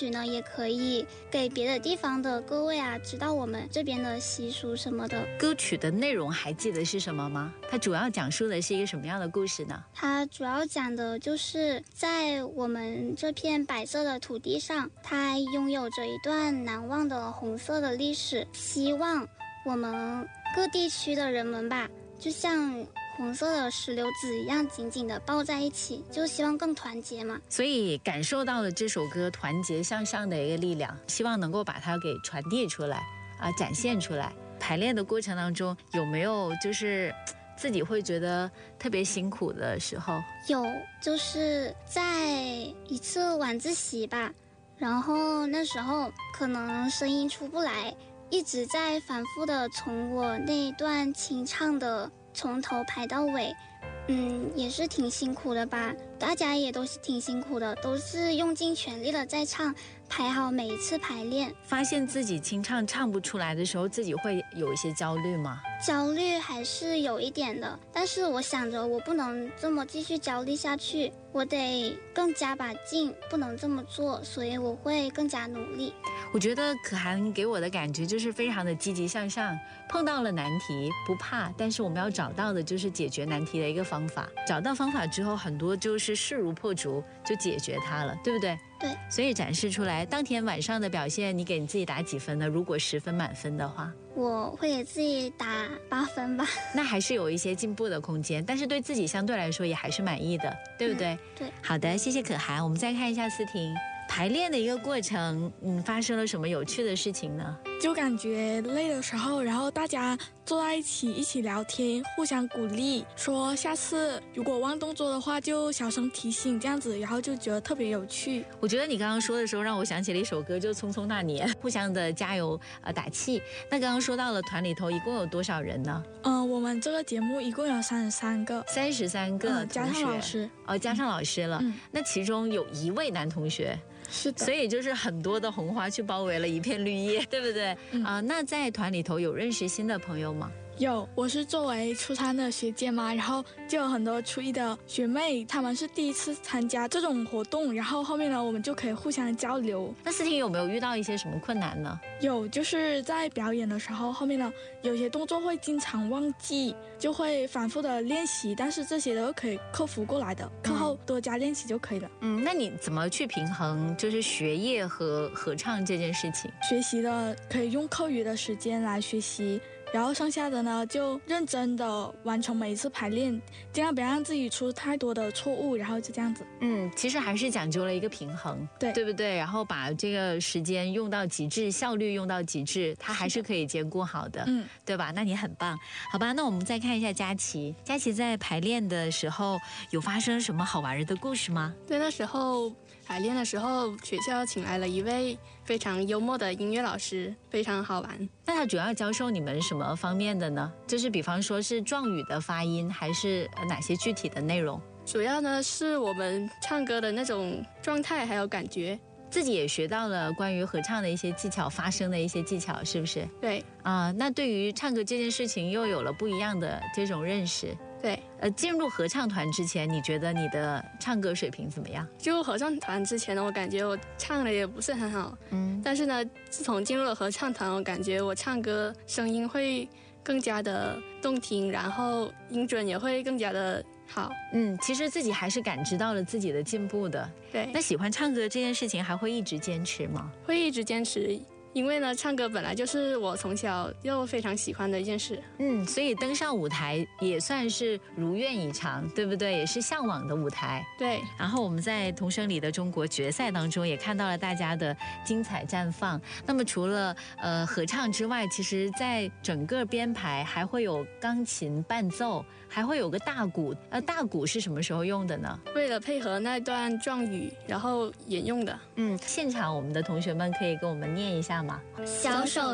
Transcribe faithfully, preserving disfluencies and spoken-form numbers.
许呢也可以给别的地方的各位啊知道我们这边的习俗什么的。 歌曲的内容还记得是什么吗？它主要讲述的是一个什么样的故事呢？ 它主要讲的就是在我们这片白色的土地上，它拥有着一段难忘的红色的历史，希望我们各地区的人们吧，就像红色的石榴籽一样紧紧的抱在一起，就希望更团结嘛。 所以感受到了这首歌团结向上的一个力量，希望能够把它给传递出来啊，展现出来。排练的过程当中有没有就是自己会觉得特别辛苦的时候？ 有，就是在一次晚自习吧，然后那时候可能声音出不来，一直在反复的从我那一段清唱的从头排到尾，嗯，也是挺辛苦的吧。大家也都是挺辛苦的，都是用尽全力的在唱，排好每一次排练。 发现自己清唱唱不出来的时候，自己会有一些焦虑吗？ 焦虑还是有一点的，但是我想着我不能这么继续焦虑下去，我得更加把劲，不能这么做，所以我会更加努力。 我觉得可涵给我的感觉就是非常的积极向上，碰到了难题不怕，但是我们要找到的就是解决难题的一个方法，找到方法之后很多就是势如破竹就解决它了，对不对？ 对， 所以展示出来当天晚上的表现，你给你自己打几分呢？如果十分满分的话， 我会给自己打八分吧。 那还是有一些进步的空间，但是对自己相对来说也还是满意的，对不对？ 嗯、对。 好的，谢谢可涵。我们再看一下思婷排练的一个过程，嗯，发生了什么有趣的事情呢？ 就感觉累的时候，然后大家坐在一起一起聊天，互相鼓励，说下次如果忘动作的话就小声提醒这样子，然后就觉得特别有趣。 我觉得你刚刚说的时候让我想起了一首歌，就《匆匆那年》，互相的加油呃打气。那刚刚说到了团里头一共有多少人呢？ 嗯、呃，我们这个节目一共有三十三个， 三十三个同学、 嗯、加上老师哦，加上老师了、嗯、那其中有一位男同学， 是的， 所以就是很多的红花去包围了一片绿叶，对不对？啊、嗯呃，那在团里头有认识新的朋友吗？ 有，我是作为初三的学姐嘛，然后就有很多初一的学妹，她们是第一次参加这种活动，然后后面呢我们就可以互相交流。 那思婷有没有遇到一些什么困难呢？ 有，就是在表演的时候，后面呢有些动作会经常忘记，就会反复的练习，但是这些都可以克服过来的，课后多加练习就可以了。 嗯，那你怎么去平衡就是学业和合唱这件事情？ 学习的可以用课余的时间来学习，然后剩下的呢就认真的完成每一次排练，尽量别让自己出太多的错误，然后就这样子。 嗯，其实还是讲究了一个平衡， 对对不对？然后把这个时间用到极致，效率用到极致，它还是可以兼顾好的， 嗯， 对吧？那你很棒，好吧？那我们再看一下佳琪，佳琪在排练的时候有发生什么好玩的故事吗？ 对，那时候排练的时候，学校请来了一位非常幽默的音乐老师，非常好玩。 那他主要教授你们什么方面的呢？就是比方说是壮语的发音，还是哪些具体的内容？ 主要呢是我们唱歌的那种状态还有感觉。 自己也学到了关于合唱的一些技巧，发声的一些技巧，是不是？ 对啊、呃，那对于唱歌这件事情又有了不一样的这种认识。 对， 呃，进入合唱团之前，你觉得你的唱歌水平怎么样？ 进入合唱团之前呢，我感觉我唱的也不是很好，嗯，但是呢，自从进入了合唱团，我感觉我唱歌声音会更加的动听，然后音准也会更加的好。 嗯，其实自己还是感知到了自己的进步的。 对， 那喜欢唱歌这件事情还会一直坚持吗？ 会一直坚持。因为呢，唱歌本来就是我从小就非常喜欢的一件事。 嗯，所以登上舞台也算是如愿以偿，对不对？也是向往的舞台。 对。 然后我们在童声里的中国决赛当中也看到了大家的精彩绽放。那么除了呃合唱之外，其实在整个编排还会有钢琴伴奏，还会有个大鼓。呃，大鼓是什么时候用的呢？ 为了配合那段壮语，然后演用的。 嗯，现场我们的同学们可以跟我们念一下吗？ 小手